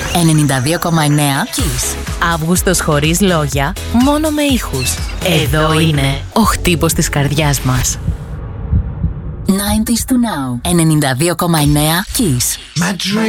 92,9 Kiss. Αύγουστος χωρίς λόγια, μόνο με ήχους. Εδώ είναι ο χτύπος της καρδιάς μας. 90s to now. 92,9 Kiss.